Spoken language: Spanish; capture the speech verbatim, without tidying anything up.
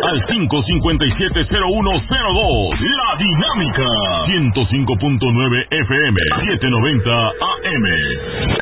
al cinco cinco siete cero uno cero dos. La Dinámica ciento cinco punto nueve F M, setecientos noventa A M.